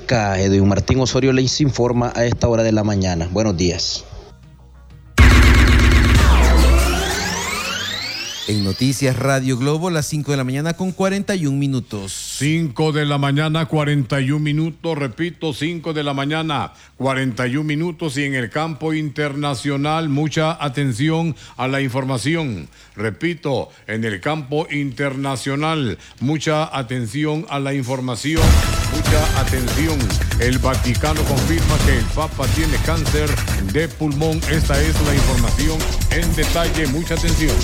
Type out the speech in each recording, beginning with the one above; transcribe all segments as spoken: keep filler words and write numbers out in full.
Guatemalteca. Edwin Martín Osorio les informa a esta hora de la mañana. Buenos días. En Noticias Radio Globo, las cinco de la mañana con cuarenta y un minutos. cinco de la mañana, cuarenta y un minutos. Repito, cinco de la mañana, cuarenta y un minutos. Y en el campo internacional, mucha atención a la información. Repito, en el campo internacional, mucha atención a la información. Mucha atención. El Vaticano confirma que el Papa tiene cáncer de pulmón. Esta es la información en detalle. Mucha atención.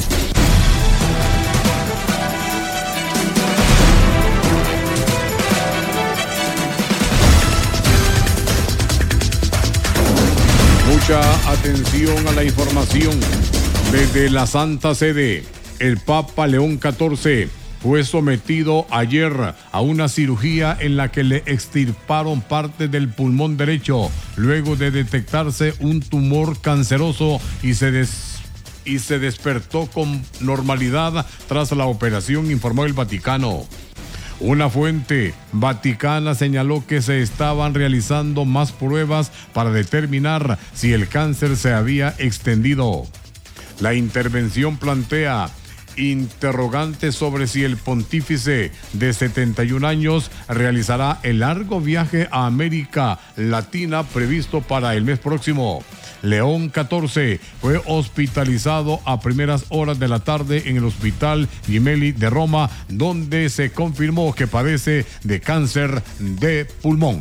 Mucha atención a la información. Desde la Santa Sede, el Papa León catorce fue sometido ayer a una cirugía en la que le extirparon parte del pulmón derecho, luego de detectarse un tumor canceroso y se des y se despertó con normalidad tras la operación, informó el Vaticano. Una fuente vaticana señaló que se estaban realizando más pruebas para determinar si el cáncer se había extendido. La intervención plantea interrogantes sobre si el pontífice de setenta y un años realizará el largo viaje a América Latina previsto para el mes próximo. León catorce fue hospitalizado a primeras horas de la tarde en el Hospital Gemelli de Roma, donde se confirmó que padece de cáncer de pulmón.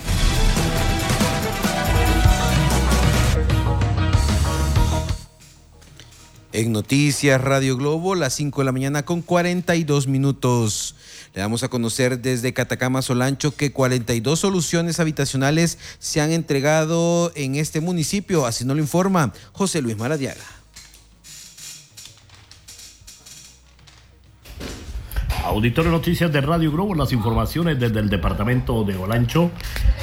En Noticias Radio Globo, las cinco de la mañana con cuarenta y dos minutos. Le damos a conocer desde Catacama Solancho que cuarenta y dos soluciones habitacionales se han entregado en este municipio, así nos lo informa José Luis Maradiaga. Auditorio Noticias de Radio Globo, las informaciones desde el departamento de Olancho.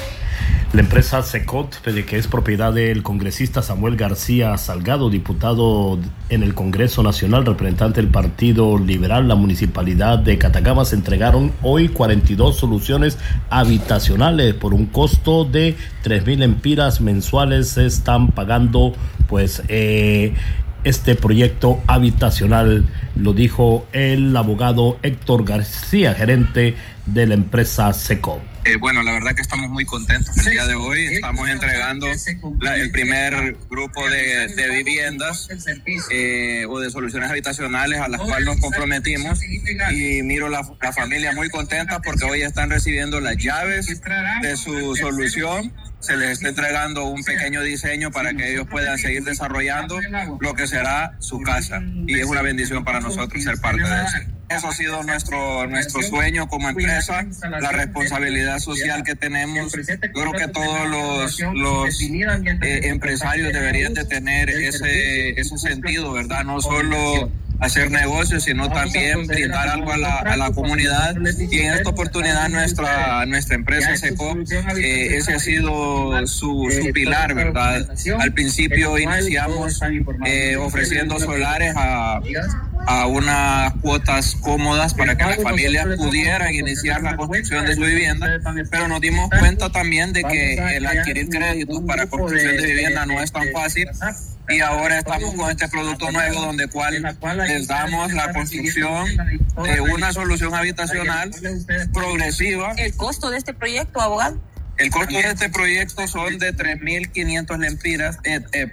La empresa Secot, que es propiedad del congresista Samuel García Salgado, diputado en el Congreso Nacional, representante del Partido Liberal, la Municipalidad de Catacama, se entregaron hoy cuarenta y dos soluciones habitacionales por un costo de tres mil empiras mensuales. Se están pagando, pues, eh, este proyecto habitacional, lo dijo el abogado Héctor García, gerente de la empresa Secot. Eh, bueno, la verdad que estamos muy contentos el día de hoy. Estamos entregando la, el primer grupo de, de viviendas eh, o de soluciones habitacionales a las cuales nos comprometimos, y miro la, la familia muy contenta porque hoy están recibiendo las llaves de su solución. Se les está entregando un pequeño diseño para que ellos puedan seguir desarrollando lo que será su casa, y es una bendición para nosotros ser parte de eso. Eso ha sido nuestro nuestro sueño como empresa, la responsabilidad social que tenemos. Creo que todos los, los eh, empresarios deberían de tener ese, ese sentido, ¿verdad? No solo hacer negocios, sino también brindar algo a la, a la comunidad. Y en esta oportunidad nuestra nuestra empresa Secot, eh, ese ha sido su, su pilar, ¿verdad? Al principio iniciamos eh, ofreciendo solares a, a unas cuotas cómodas para que las familias pudieran iniciar la construcción de su vivienda, pero nos dimos cuenta también de que el adquirir créditos para construcción de vivienda no es tan fácil. Y ahora estamos con este producto nuevo donde cual les damos la construcción de una solución habitacional progresiva. ¿El costo de este proyecto, abogado? El costo de este proyecto son de tres mil quinientas lempiras, eh, eh,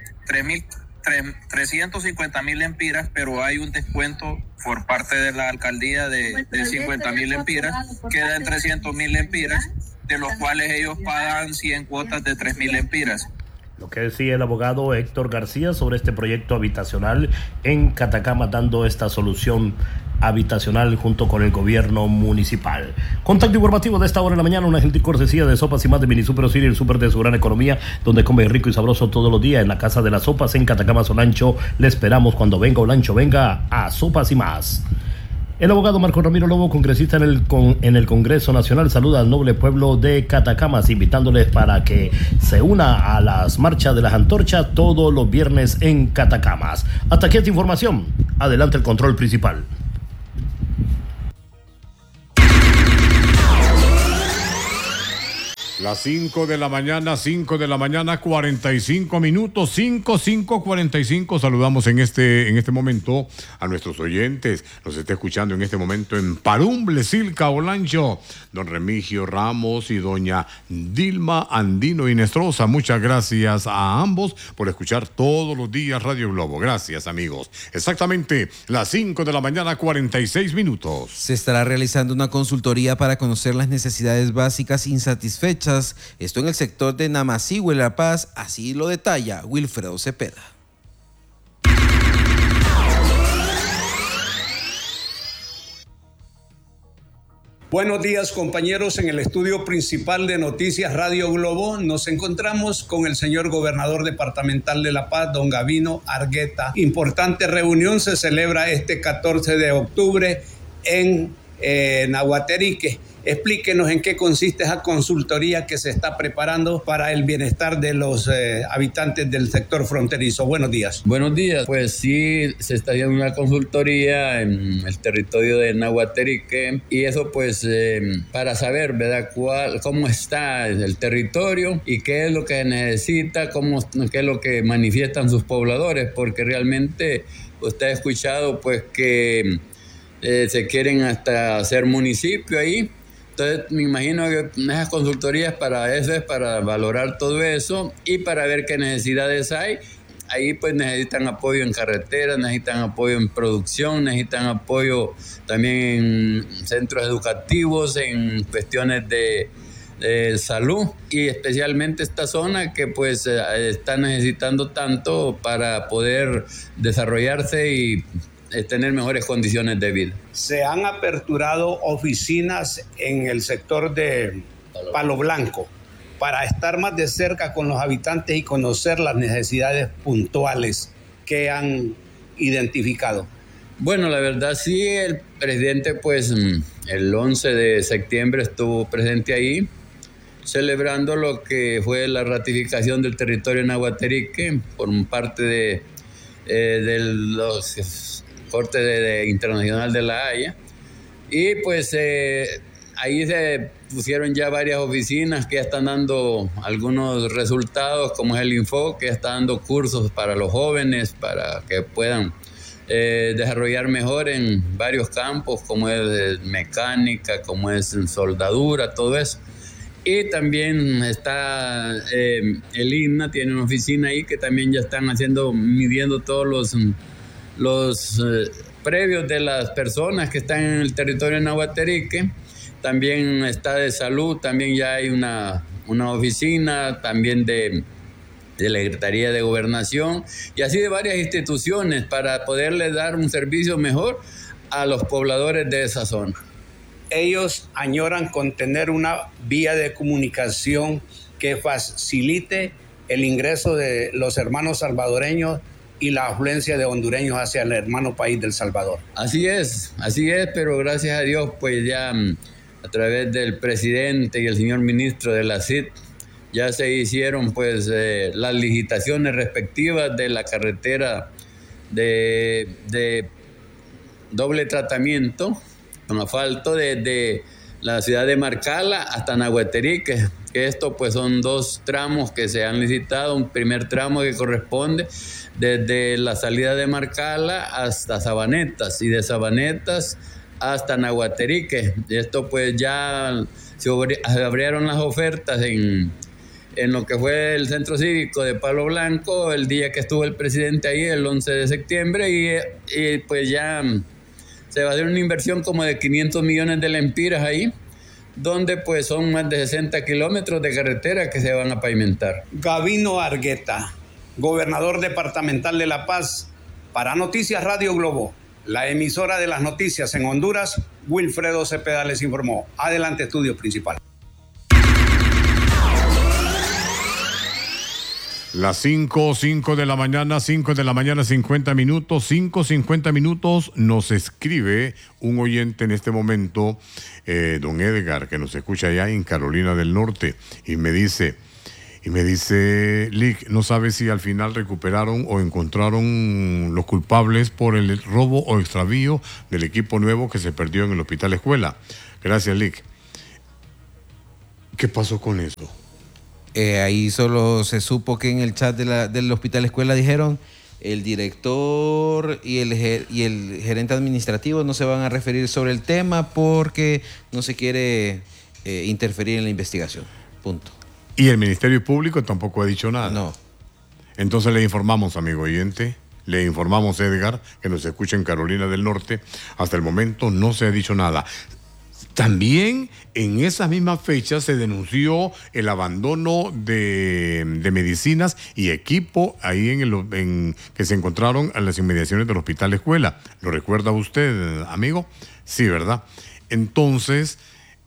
trescientos cincuenta mil lempiras, pero hay un descuento por parte de la alcaldía de, de cincuenta mil lempiras, queda en trescientos mil lempiras, de los cuales ellos pagan cien cuotas de tres mil lempiras. Lo que decía el abogado Héctor García sobre este proyecto habitacional en Catacama, dando esta solución habitacional junto con el gobierno municipal. Contacto informativo de esta hora de la mañana, una gentil cortesía de Sopas y Más de Mini Super City, el súper de su gran economía, donde come rico y sabroso todos los días en la Casa de las Sopas en Catacama Solancho. Le esperamos cuando venga Olancho, venga a Sopas y Más. El abogado Marco Ramiro Lobo, congresista en el, con, en el Congreso Nacional, saluda al noble pueblo de Catacamas, invitándoles para que se una a las marchas de las antorchas todos los viernes en Catacamas. Hasta aquí esta información. Adelante el control principal. Las cinco de la mañana, cinco de la mañana, cuarenta y cinco minutos, cinco, cinco, cuarenta y cinco. Saludamos en este, en este momento a nuestros oyentes. Nos está escuchando en este momento en Parumble, Silca, Olancho, don Remigio Ramos y doña Dilma Andino Inestrosa. Muchas gracias a ambos por escuchar todos los días Radio Globo. Gracias, amigos. Exactamente las cinco de la mañana, cuarenta y seis minutos. Se estará realizando una consultoría para conocer las necesidades básicas insatisfechas. Esto en el sector de Namasihue, La Paz, así lo detalla Wilfredo Cepeda. Buenos días, compañeros. En el estudio principal de Noticias Radio Globo nos encontramos con el señor gobernador departamental de La Paz, don Gavino Argueta. Importante reunión se celebra este catorce de octubre en eh, Nahuaterique. Explíquenos en qué consiste esa consultoría que se está preparando para el bienestar de los eh, habitantes del sector fronterizo. Buenos días. Buenos días. Pues sí, se está haciendo una consultoría en el territorio de Nahuaterique y eso pues eh, para saber, ¿verdad?, cuál, cómo está el territorio y qué es lo que necesita, cómo, qué es lo que manifiestan sus pobladores, porque realmente usted ha escuchado pues que eh, se quieren hasta hacer municipio ahí. Entonces me imagino que esas consultorías para eso es para valorar todo eso y para ver qué necesidades hay. Ahí pues necesitan apoyo en carreteras, necesitan apoyo en producción, necesitan apoyo también en centros educativos, en cuestiones de, de salud y especialmente esta zona que pues está necesitando tanto para poder desarrollarse y tener mejores condiciones de vida. Se han aperturado oficinas en el sector de Palo Blanco para estar más de cerca con los habitantes y conocer las necesidades puntuales que han identificado. Bueno, la verdad sí, el presidente pues el once de septiembre estuvo presente ahí celebrando lo que fue la ratificación del territorio de Nahuaterique por parte de, eh, de los Corte de, de Internacional de La Haya y pues eh, ahí se pusieron ya varias oficinas que ya están dando algunos resultados, como es el Info, que está dando cursos para los jóvenes para que puedan eh, desarrollar mejor en varios campos, como es mecánica, como es soldadura, todo eso. Y también está eh, el I N A, tiene una oficina ahí que también ya están haciendo, midiendo todos los los eh, previos de las personas que están en el territorio de Nahuaterique. También está de salud, también ya hay una, una oficina, también de, de la Secretaría de Gobernación y así de varias instituciones para poderle dar un servicio mejor a los pobladores de esa zona. Ellos añoran con tener una vía de comunicación que facilite el ingreso de los hermanos salvadoreños y la afluencia de hondureños hacia el hermano país del Salvador. Así es, así es, pero gracias a Dios, pues ya a través del presidente y el señor ministro de la C I D, ya se hicieron pues eh, las licitaciones respectivas de la carretera de, de doble tratamiento con asfalto desde la ciudad de Marcala hasta Nahuaterique. Esto pues son dos tramos que se han licitado, un primer tramo que corresponde desde la salida de Marcala hasta Sabanetas y de Sabanetas hasta Nahuaterique. Esto pues ya se abrieron las ofertas en, en lo que fue el centro cívico de Palo Blanco el día que estuvo el presidente ahí, el once de septiembre, y, y pues ya se va a hacer una inversión como de quinientos millones de lempiras ahí, donde pues son más de sesenta kilómetros de carretera que se van a pavimentar. Gavino Argueta, gobernador departamental de La Paz, para Noticias Radio Globo, la emisora de las noticias en Honduras, Wilfredo Cepeda les informó. Adelante, estudio principal. Las cinco, cinco de la mañana, cinco de la mañana, cincuenta minutos, cinco, cincuenta minutos, nos escribe un oyente en este momento, eh, don Edgar, que nos escucha allá en Carolina del Norte, y me dice, y me dice, Lick, no sabe si al final recuperaron o encontraron los culpables por el robo o extravío del equipo nuevo que se perdió en el Hospital Escuela. Gracias, Lick. ¿Qué pasó con eso? Eh, ahí solo se supo que en el chat de la, del hospital escuela dijeron el director y el, y el gerente administrativo no se van a referir sobre el tema porque no se quiere eh, interferir en la investigación. Punto. Y el Ministerio Público tampoco ha dicho nada. No. Entonces le informamos, amigo oyente, le informamos, Edgar, que nos escucha en Carolina del Norte. Hasta el momento no se ha dicho nada. También en esa misma fecha se denunció el abandono de, de medicinas y equipo ahí en el en, que se encontraron en las inmediaciones del Hospital Escuela. ¿Lo recuerda usted, amigo? Sí, ¿verdad? Entonces,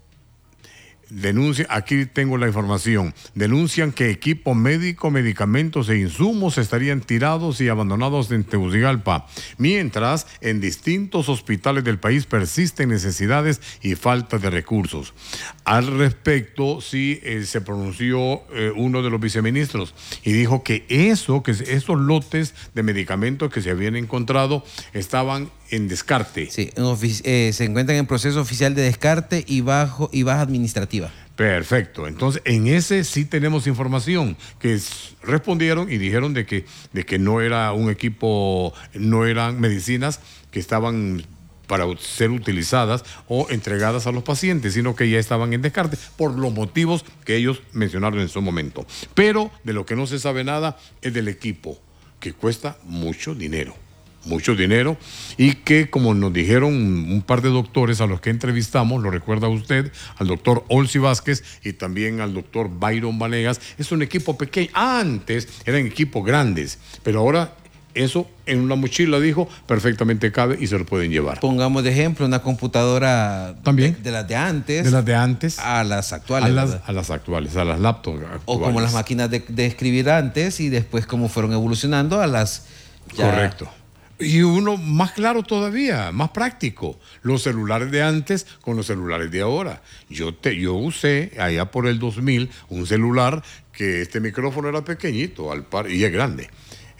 denuncia, aquí tengo la información, denuncian que equipo médico, medicamentos e insumos estarían tirados y abandonados en Tegucigalpa, mientras en distintos hospitales del país persisten necesidades y falta de recursos. Al respecto, sí eh, se pronunció eh, uno de los viceministros y dijo que eso, que esos lotes de medicamentos que se habían encontrado estaban en descarte. Sí, en ofici- eh, se encuentran en proceso oficial de descarte y, bajo, y baja administrativa. Perfecto. Entonces, en ese sí tenemos información, que es, respondieron y dijeron de que, de que no era un equipo, no eran medicinas que estaban para ser utilizadas o entregadas a los pacientes, sino que ya estaban en descarte por los motivos que ellos mencionaron en su momento. Pero de lo que no se sabe nada es del equipo, que cuesta mucho dinero. mucho dinero y que, como nos dijeron un par de doctores a los que entrevistamos, lo recuerda usted, al doctor Olsi Vázquez y también al doctor Byron Vanegas, es un equipo pequeño. Antes eran equipos grandes, pero ahora eso en una mochila, dijo, perfectamente cabe y se lo pueden llevar. Pongamos de ejemplo una computadora también de, de las de antes. De las de antes. A las actuales. A las, a las actuales, a las laptops actuales. O como las máquinas de, de escribir antes y después cómo fueron evolucionando a las... Ya... Correcto. Y uno más claro todavía, más práctico, los celulares de antes con los celulares de ahora. Yo, te, yo usé allá por el dos mil un celular que este micrófono era pequeñito al par, y es grande,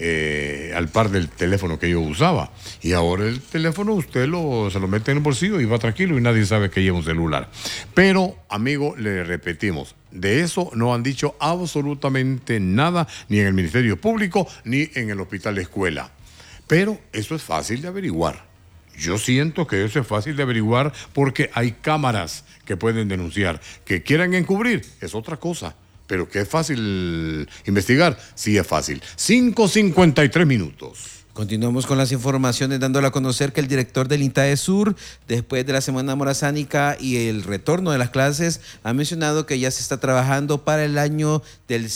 eh, al par del teléfono que yo usaba. Y ahora el teléfono usted lo, se lo mete en el bolsillo y va tranquilo y nadie sabe que lleva un celular. Pero, amigo, le repetimos, de eso no han dicho absolutamente nada, ni en el Ministerio Público, ni en el Hospital Escuela. Pero eso es fácil de averiguar. Yo siento que eso es fácil de averiguar porque hay cámaras que pueden denunciar. Que quieran encubrir es otra cosa. Pero que es fácil investigar, sí es fácil. cinco cincuenta y tres minutos. Continuamos con las informaciones, dándole a conocer que el director del INTAE Sur, después de la Semana Morazánica y el retorno de las clases, ha mencionado que ya se está trabajando para el año del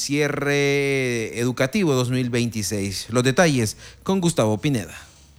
cierre educativo dos mil veintiséis. Los detalles con Gustavo Pineda.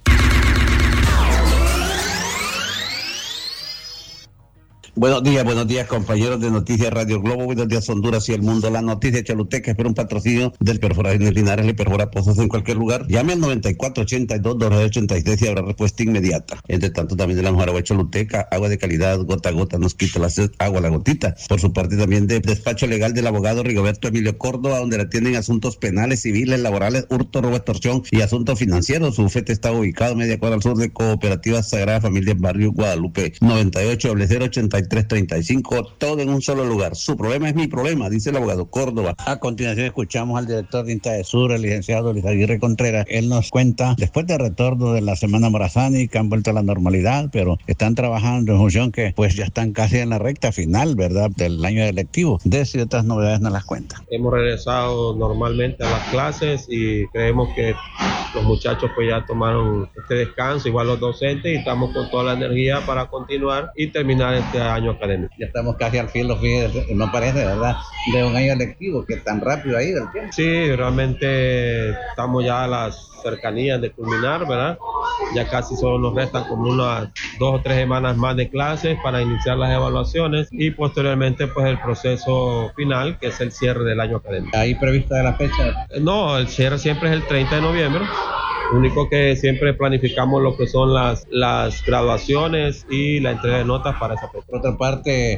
Buenos días, buenos días, compañeros de Noticias Radio Globo, buenos días Honduras y el mundo. La noticia Choluteca espera un patrocinio del perforador Linares, le perfora pozos en cualquier lugar. Llame al noventa y cuatro ochenta y dos, dos ochenta y seis y habrá respuesta inmediata. Entre tanto, también de la mejor agua de Choluteca, agua de calidad, gota a gota, nos quita la sed, agua a la gotita. Por su parte también de despacho legal del abogado Rigoberto Emilio Córdoba, donde le atienden asuntos penales, civiles, laborales, hurto, robo, extorsión y asuntos financieros. Su bufete está ubicado media cuadra al sur de Cooperativa Sagrada Familia Barrio Guadalupe, noventa y ocho cero ochenta y tres treinta y cinco, todo en un solo lugar. Su problema es mi problema, dice el abogado Córdoba. A continuación escuchamos al director de INTAE Sur, el licenciado Luis Aguirre Contreras. Él nos cuenta, después del retorno de la Semana Morazánica, han vuelto a la normalidad, pero están trabajando en función que pues ya están casi en la recta final, ¿verdad?, del año electivo. De ciertas novedades nos las cuenta. Hemos regresado normalmente a las clases y creemos que los muchachos pues ya tomaron este descanso, igual los docentes, y estamos con toda la energía para continuar y terminar este año académico. Ya estamos casi al filo, fíjese, no parece, ¿verdad?, de un año lectivo, que tan rápido ha ido el tiempo. Sí, realmente estamos ya a las cercanías de culminar, ¿verdad? Ya casi solo nos restan como unas dos o tres semanas más de clases para iniciar las evaluaciones y posteriormente pues el proceso final, que es el cierre del año académico. ¿Ahí prevista de la fecha? No, el cierre siempre es el treinta de noviembre. Único que siempre planificamos lo que son las, las graduaciones y la entrega de notas para esa fecha. Por otra parte,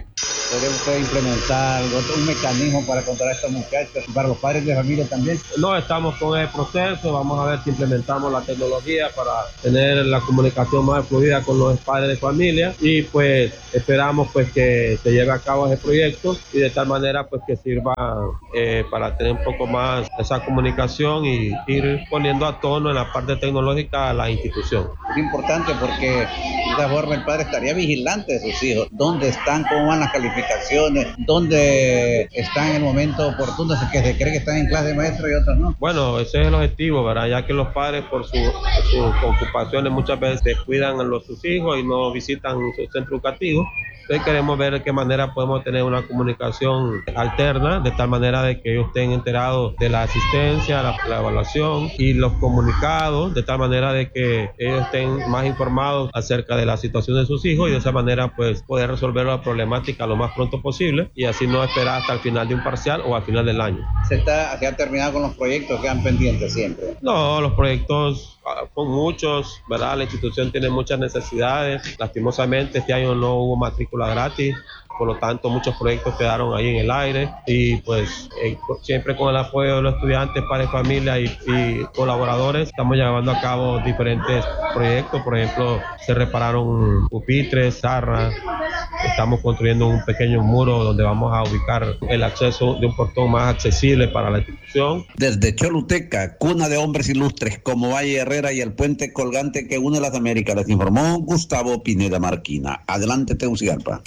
¿Podría usted implementar otro, un mecanismo para controlar a estos muchachos y para los padres de familia también? No, estamos con el proceso, vamos a ver si implementamos la tecnología para tener la comunicación más fluida con los padres de familia y pues esperamos pues que se lleve a cabo ese proyecto y de tal manera pues que sirva eh, para tener un poco más esa comunicación y ir poniendo a tono en la parte tecnológica a la institución. Es importante porque de esta forma el padre estaría vigilante de sus hijos, dónde están, cómo van las calificaciones, dónde están en el momento oportuno, que se cree que están en clase de maestro y otros no. Bueno, ese es el objetivo, ¿verdad? Ya que los padres por su, sus ocupaciones muchas veces descuidan a los, sus hijos y no visitan su centro educativo. Entonces queremos ver de qué manera podemos tener una comunicación alterna, de tal manera de que ellos estén enterados de la asistencia, la, la evaluación y los comunicados, de tal manera de que ellos estén más informados acerca de la situación de sus hijos y de esa manera pues poder resolver la problemática lo más pronto posible y así no esperar hasta el final de un parcial o al final del año. ¿Se, está, se ha terminado con los proyectos que han pendientes siempre? No, los proyectos son muchos, ¿verdad? La institución tiene muchas necesidades. Lastimosamente este año no hubo matrícula gratis, por lo tanto muchos proyectos quedaron ahí en el aire y pues eh, siempre con el apoyo de los estudiantes, padres, familia y, y colaboradores estamos llevando a cabo diferentes proyectos. Por ejemplo, se repararon pupitres, zarras, estamos construyendo un pequeño muro donde vamos a ubicar el acceso de un portón más accesible para la institución. Desde Choluteca, cuna de hombres ilustres como Valle Herrera y el puente colgante que une las Américas, les informó Gustavo Pineda Marquina. Adelante, Tegucigalpa.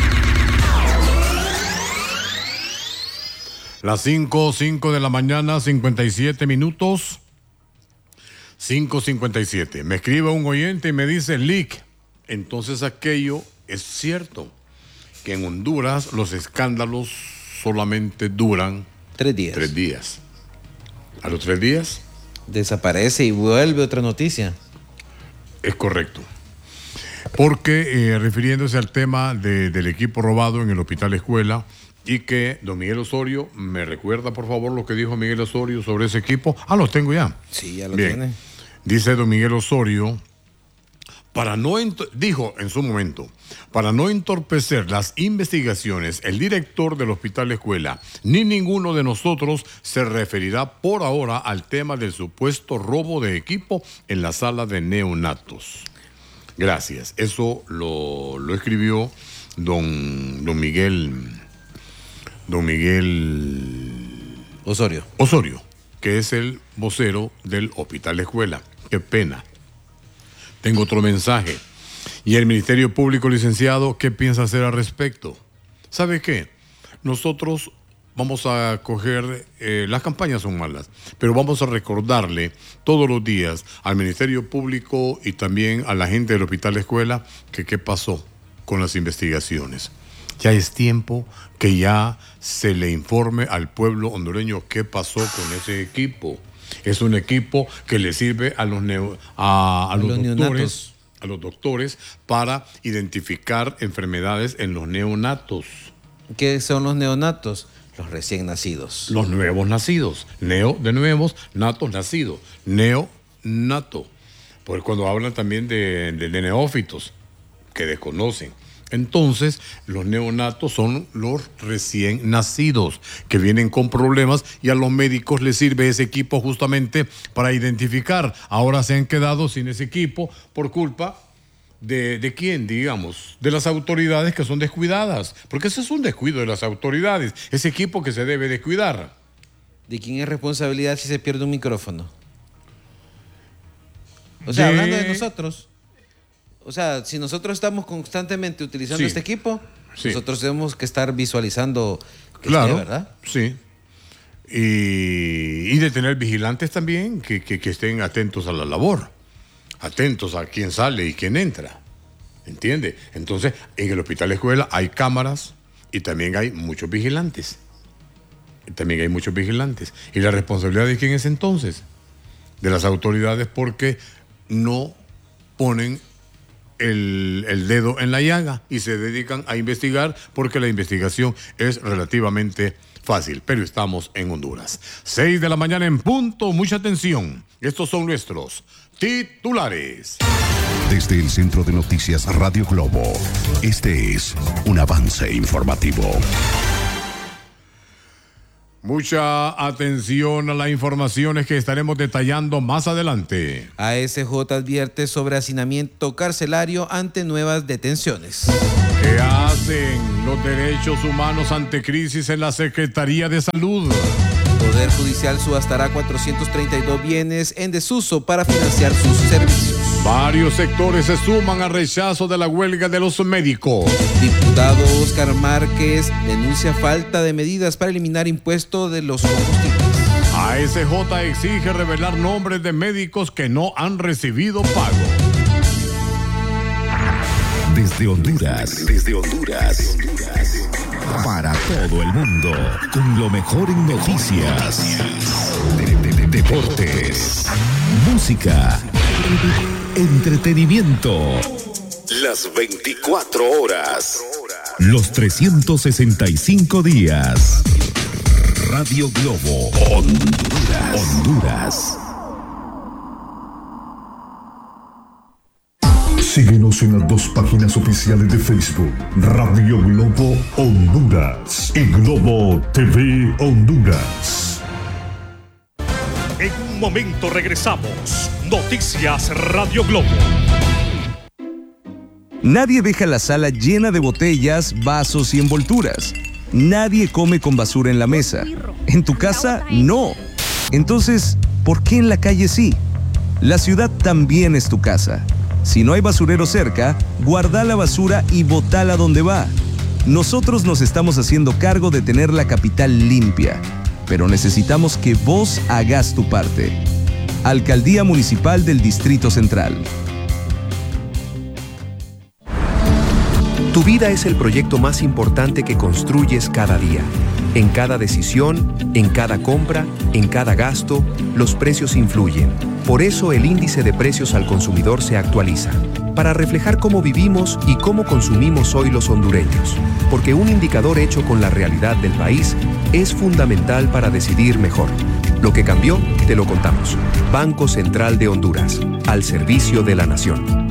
Las cinco, cinco de la mañana, cincuenta y siete minutos. cinco cincuenta y siete. Me escribe un oyente y me dice, Lick, entonces aquello es cierto, que en Honduras los escándalos solamente duran Tres días. Tres días. A los tres días desaparece y vuelve otra noticia. Es correcto. Porque eh, refiriéndose al tema de, del equipo robado en el Hospital Escuela, y que don Miguel Osorio, me recuerda por favor lo que dijo Miguel Osorio sobre ese equipo. Ah, lo tengo ya. Sí, ya lo Bien. tiene. Dice don Miguel Osorio, para no dijo en su momento, para no entorpecer las investigaciones, el director del Hospital Escuela, ni ninguno de nosotros se referirá por ahora al tema del supuesto robo de equipo en la sala de neonatos. Gracias. Eso lo, lo escribió don, don Miguel... Don Miguel Osorio. Osorio, que es el vocero del Hospital Escuela. Qué pena. Tengo otro mensaje. Y el Ministerio Público, licenciado, ¿qué piensa hacer al respecto? ¿Sabe qué? Nosotros vamos a coger, eh, las campañas son malas, pero vamos a recordarle todos los días al Ministerio Público y también a la gente del Hospital Escuela que qué pasó con las investigaciones. Ya es tiempo que ya se le informe al pueblo hondureño qué pasó con ese equipo. Es un equipo que le sirve a los, neo, a, a, a los, los doctores, neonatos. a los doctores para identificar enfermedades en los neonatos. ¿Qué son los neonatos? Los recién nacidos. Los nuevos nacidos. Neo de nuevos, natos nacidos. Neonato. Porque cuando hablan también de, de, de neófitos que desconocen. Entonces, los neonatos son los recién nacidos que vienen con problemas y a los médicos les sirve ese equipo justamente para identificar. Ahora se han quedado sin ese equipo por culpa de, ¿de quién? Digamos, de las autoridades que son descuidadas. Porque ese es un descuido de las autoridades, ese equipo que se debe descuidar. ¿De quién es responsabilidad si se pierde un micrófono? O sea, de... hablando de nosotros... O sea, si nosotros estamos constantemente utilizando sí. este equipo, sí. nosotros tenemos que estar visualizando que claro, esté, ¿verdad? Sí. Y, y de tener vigilantes también que, que, que estén atentos a la labor, atentos a quién sale y quién entra. ¿Entiende? Entonces, en el Hospital Escuela hay cámaras y también hay muchos vigilantes. También hay muchos vigilantes. ¿Y la responsabilidad de quién es entonces? De las autoridades, porque no ponen El, el dedo en la llaga y se dedican a investigar porque la investigación es relativamente Fácil, pero estamos en Honduras. Seis de la mañana en punto, mucha atención. Estos son nuestros titulares. Desde el Centro de Noticias Radio Globo, este es un avance informativo. Mucha atención a las informaciones que estaremos detallando más adelante. A S J advierte sobre hacinamiento carcelario ante nuevas detenciones. ¿Qué hacen los derechos humanos ante crisis en la Secretaría de Salud? Poder Judicial subastará cuatrocientos treinta y dos bienes en desuso para financiar sus servicios. Varios sectores se suman al rechazo de la huelga de los médicos. Diputado Oscar Márquez denuncia falta de medidas para eliminar impuestos de los combustibles. A S J exige revelar nombres de médicos que no han recibido pago. Desde Honduras, desde Honduras, para todo el mundo, con lo mejor en noticias, de, de, de, deportes, música, entretenimiento, las veinticuatro horas, los trescientos sesenta y cinco días. Radio Globo, Honduras, Honduras. Síguenos en las dos páginas oficiales de Facebook, Radio Globo Honduras y Globo T V Honduras. En un momento regresamos. Noticias Radio Globo. Nadie deja la sala llena de botellas, vasos y envolturas. Nadie come con basura en la mesa. En tu casa, no. Entonces, ¿por qué en la calle sí? La ciudad también es tu casa. Si no hay basurero cerca, guarda la basura y botala donde va. Nosotros nos estamos haciendo cargo de tener la capital limpia, pero necesitamos que vos hagas tu parte. Alcaldía Municipal del Distrito Central. Tu vida es el proyecto más importante que construyes cada día. En cada decisión, en cada compra, en cada gasto, los precios influyen. Por eso el índice de precios al consumidor se actualiza, para reflejar cómo vivimos y cómo consumimos hoy los hondureños. Porque un indicador hecho con la realidad del país es fundamental para decidir mejor. Lo que cambió, te lo contamos. Banco Central de Honduras, al servicio de la nación.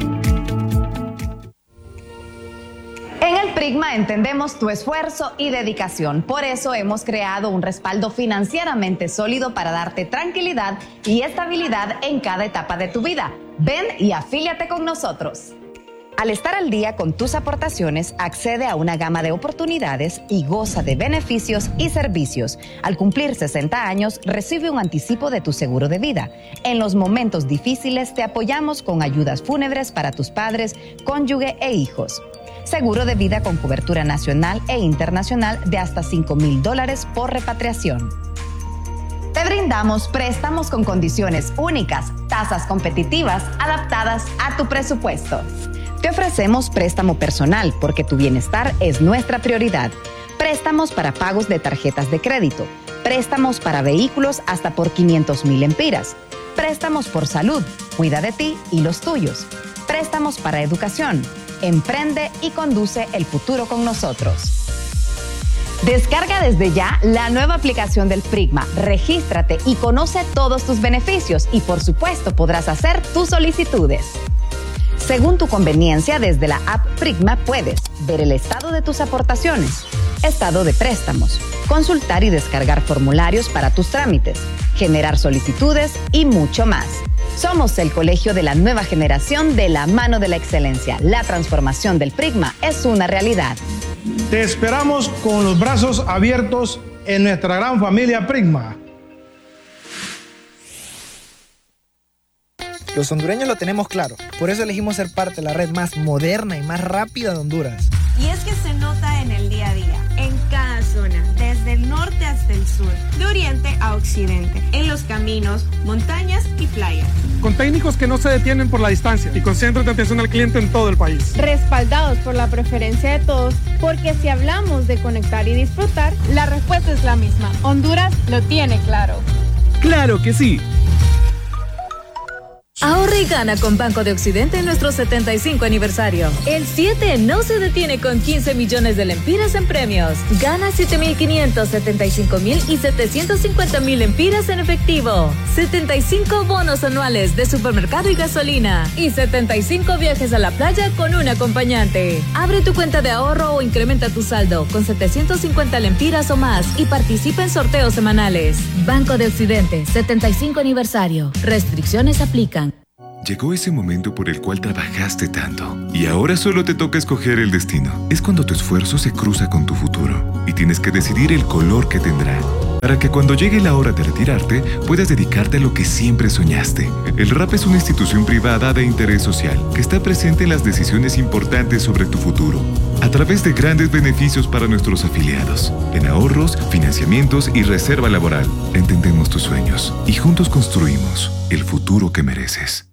Prigma entendemos tu esfuerzo y dedicación. Por eso hemos creado un respaldo financieramente sólido para darte tranquilidad y estabilidad en cada etapa de tu vida. Ven y afíliate con nosotros. Al estar al día con tus aportaciones, accede a una gama de oportunidades y goza de beneficios y servicios. Al cumplir sesenta años, recibe un anticipo de tu seguro de vida. En los momentos difíciles, te apoyamos con ayudas fúnebres para tus padres, cónyuge e hijos. Seguro de vida con cobertura nacional e internacional de hasta cinco mil dólares por repatriación. Te brindamos préstamos con condiciones únicas, tasas competitivas, adaptadas a tu presupuesto. Te ofrecemos préstamo personal porque tu bienestar es nuestra prioridad. Préstamos para pagos de tarjetas de crédito. Préstamos para vehículos hasta por quinientos mil empiras. Préstamos por salud, cuida de ti y los tuyos. Préstamos para educación. Emprende y conduce el futuro con nosotros. Descarga desde ya la nueva aplicación del Prigma, regístrate y conoce todos tus beneficios y por supuesto podrás hacer tus solicitudes. Según tu conveniencia, desde la app Prigma puedes ver el estado de tus aportaciones, estado de préstamos, consultar y descargar formularios para tus trámites, generar solicitudes y mucho más. Somos el colegio de la nueva generación de la mano de la excelencia. La transformación del Prigma es una realidad. Te esperamos con los brazos abiertos en nuestra gran familia Prigma. Los hondureños lo tenemos claro. Por eso elegimos ser parte de la red más moderna y más rápida de Honduras. Y es que se nota en el día a día, en cada zona, desde el norte hasta el sur, de oriente a occidente, en los caminos, montañas y playas. Con técnicos que no se detienen por la distancia y con centros de atención al cliente en todo el país. Respaldados por la preferencia de todos, porque si hablamos de conectar y disfrutar, la respuesta es la misma. Honduras lo tiene claro. ¡Claro que sí! Ahorra y gana con Banco de Occidente en nuestro setenta y cinco aniversario. El siete no se detiene con quince millones de lempiras en premios. Gana siete mil quinientos, setenta y cinco mil y setecientos cincuenta mil lempiras en efectivo. setenta y cinco bonos anuales de supermercado y gasolina. Y setenta y cinco viajes a la playa con un acompañante. Abre tu cuenta de ahorro o incrementa tu saldo con setecientos cincuenta lempiras o más y participa en sorteos semanales. Banco de Occidente, setenta y cinco aniversario. Restricciones aplican. Llegó ese momento por el cual trabajaste tanto y ahora solo te toca escoger el destino. Es cuando tu esfuerzo se cruza con tu futuro y tienes que decidir el color que tendrá, para que cuando llegue la hora de retirarte puedas dedicarte a lo que siempre soñaste. El R A P es una institución privada de interés social que está presente en las decisiones importantes sobre tu futuro, a través de grandes beneficios para nuestros afiliados, en ahorros, financiamientos y reserva laboral. Entendemos tus sueños y juntos construimos el futuro que mereces.